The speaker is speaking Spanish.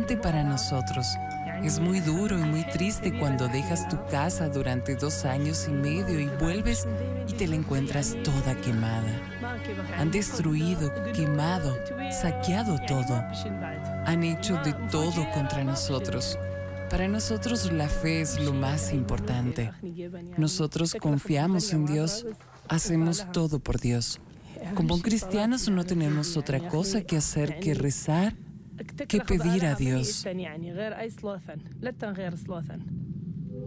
importante para nosotros. Es muy duro y muy triste cuando dejas tu casa durante 2 años y medio y vuelves y te la encuentras toda quemada. Han destruido, quemado, saqueado todo. Han hecho de todo contra nosotros. Para nosotros la fe es lo más importante. Nosotros confiamos en Dios, hacemos todo por Dios. Como cristianos no tenemos otra cosa que hacer que rezar, que pedir a Dios.